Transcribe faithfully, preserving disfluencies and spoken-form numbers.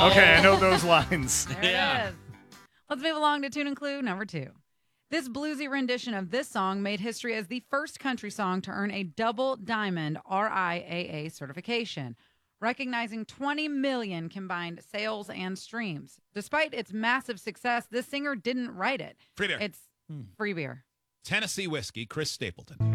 Okay, I know those lines. There Yeah. it is. Let's move along to tune and clue number two. This bluesy rendition of this song made history as the first country song to earn a double diamond R I A A certification, recognizing twenty million combined sales and streams. Despite its massive success, this singer didn't write it. Free beer. It's free beer. Tennessee whiskey, Chris Stapleton.